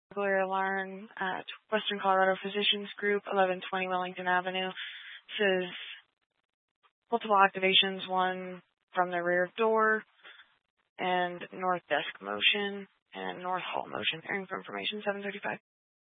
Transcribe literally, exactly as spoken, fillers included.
burglary alarm at Western Colorado Physicians Group, eleven twenty Wellington Avenue. This is multiple activations, one from the rear door and north desk motion and north hall motion. Hearing for information, seven thirty-five.